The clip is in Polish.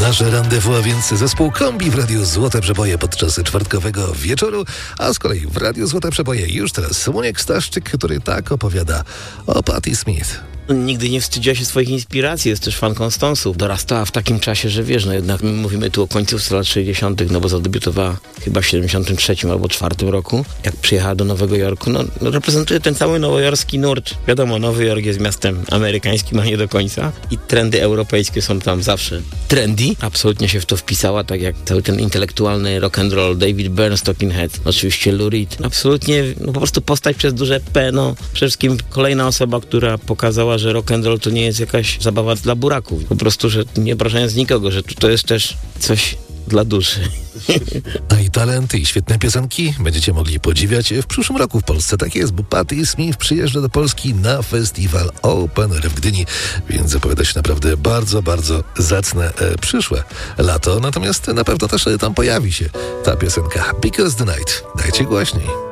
nasze rendezvous, a więc zespół Kombi w Radiu Złote Przeboje podczas czwartkowego wieczoru, a z kolei w Radiu Złote Przeboje już teraz Słoniek Staszczyk, który tak opowiada o Patti Smith. Nigdy nie wstydziła się swoich inspiracji, jest też fanką Stonesów. Dorastała w takim czasie, że wiesz, no jednak mówimy tu o końcówce lat 60., no bo zadebiutowała chyba w 73 albo 4 roku. Jak przyjechała do Nowego Jorku, no reprezentuje ten cały nowojorski nurt. Wiadomo, Nowy Jork jest miastem amerykańskim, a nie do końca. I trendy europejskie są tam zawsze trendy. Absolutnie się w to wpisała, tak jak cały ten intelektualny rock and roll, David Byrne, Talking Heads, oczywiście Lou Reed. Absolutnie, no po prostu postać przez duże P, no. Przede wszystkim kolejna osoba, która pokazała, że rock and roll to nie jest jakaś zabawa dla buraków. Po prostu, że nie obrażając nikogo, że to jest też coś dla duszy. A i talenty, i świetne piosenki będziecie mogli podziwiać w przyszłym roku w Polsce. Tak jest, bo Patti Smith przyjeżdża do Polski na festiwal Open Air w Gdyni, więc zapowiada się naprawdę bardzo, bardzo zacne przyszłe lato. Natomiast na pewno też tam pojawi się ta piosenka Because the Night. Dajcie głośniej.